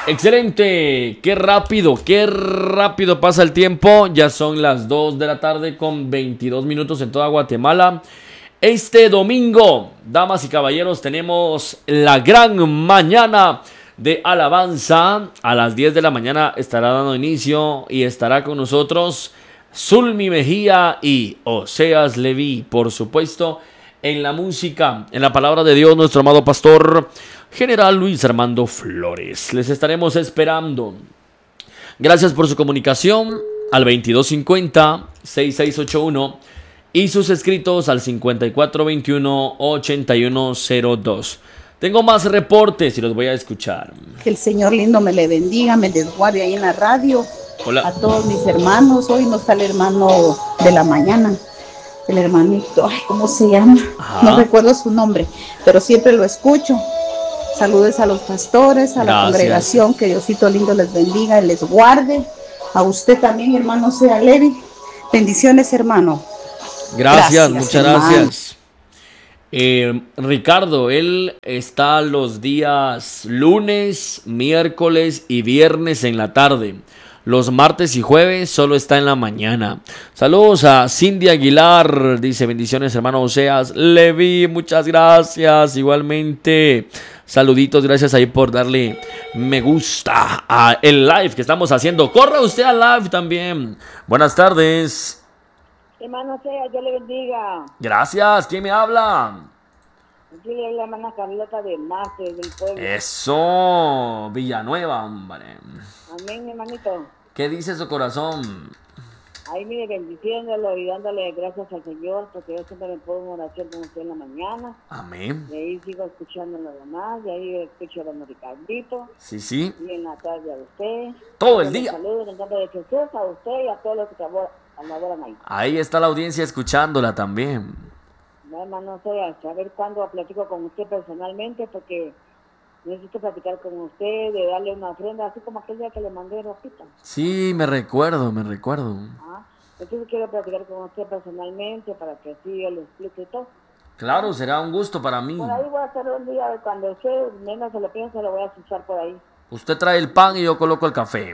Excelente, qué rápido pasa el tiempo. Ya son las 2 de la tarde con 22 minutos en toda Guatemala. Este domingo, damas y caballeros, tenemos la gran mañana de alabanza. A las 10 de la mañana estará dando inicio y estará con nosotros Zulmi Mejía y Oseas Leví, por supuesto, en la música, en la palabra de Dios, nuestro amado pastor General Luis Armando Flores. Les estaremos esperando. Gracias por su comunicación al 2250-6681 y sus escritos al 5421-8102. Tengo más reportes y los voy a escuchar. Que el Señor lindo me le bendiga, me desguarde ahí en la radio. Hola. A todos mis hermanos. Hoy no está el hermano de la mañana, el hermanito, ¿cómo se llama? Ajá. No recuerdo su nombre, pero siempre lo escucho. Saludos a los pastores, a la congregación, que Diosito lindo les bendiga y les guarde. A usted también, hermano Sea Levi. Bendiciones, hermano. Gracias, muchas gracias. Ricardo, él está los días lunes, miércoles y viernes en la tarde. Los martes y jueves solo está en la mañana. Saludos a Cindy Aguilar. Dice: bendiciones, hermano Oseas Levi. Muchas gracias. Igualmente, saluditos. Gracias ahí por darle me gusta a el live que estamos haciendo. Corra usted al live también. Buenas tardes. Hermano Oseas, Dios le bendiga. Gracias. ¿Quién me habla? Aquí le habla la hermana Carlota de Marte, del pueblo. Eso, Villanueva, hombre. Amén, hermanito. ¿Qué dice su corazón? Ahí mire, bendiciéndolo y dándole gracias al Señor, porque yo siempre me pongo en oración con usted en la mañana. Amén. Y ahí sigo escuchando lo demás, y ahí escucho a don Ricardito. Sí. Y en la tarde a usted. Todo el día. Saludos en nombre de Jesús a usted y a todos los que adoran ahí. Ahí está la audiencia escuchándola también. No, hermano Oseas, a ver cuándo platico con usted personalmente, porque necesito platicar con usted, de darle una ofrenda, así como aquel día que le mandé ropita. Sí, me recuerdo. Entonces quiero platicar con usted personalmente para que así yo le explique todo. Claro, será un gusto para mí. Por ahí voy a hacer un día, cuando usted menos se lo piense, lo voy a escuchar por ahí. Usted trae el pan y yo coloco el café.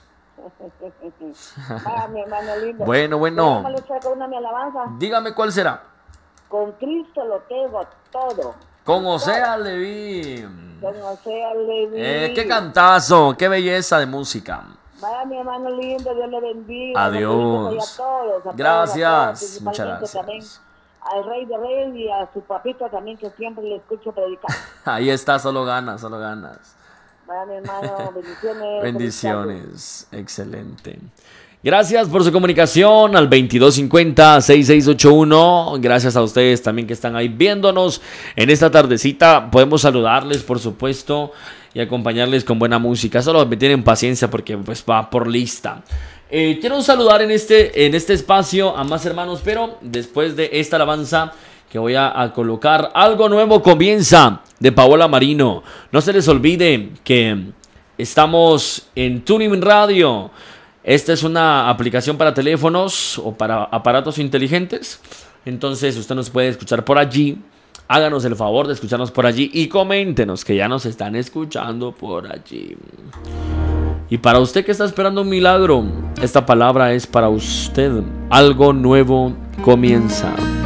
Vaya, mi hermano lindo. Bueno. Le traigo una mi alabanza. Dígame cuál será. Con Cristo lo tengo todo. Con Oseas Leví. Con Oseas Leví. Qué cantazo, qué belleza de música. Vaya, mi hermano lindo, Dios le bendiga. Adiós. A todos, gracias, muchas gracias. También al Rey de Reyes y a su papito también, que siempre le escucho predicar. Ahí está, solo ganas. Vaya, mi hermano, bendiciones. Bendiciones, excelente. Gracias por su comunicación al 2250-6681. Gracias a ustedes también que están ahí viéndonos en esta tardecita. Podemos saludarles, por supuesto, y acompañarles con buena música. Solo me tienen paciencia porque pues va por lista. Quiero saludar en este espacio a más hermanos, pero después de esta alabanza que voy a colocar, Algo Nuevo Comienza, de Paola Marino. No se les olvide que estamos en Tuning Radio. Esta es una aplicación para teléfonos o para aparatos inteligentes. Entonces usted nos puede escuchar por allí. Háganos el favor de escucharnos por allí y coméntenos que ya nos están escuchando por allí. Y para usted que está esperando un milagro, esta palabra es para usted. Algo nuevo comienza.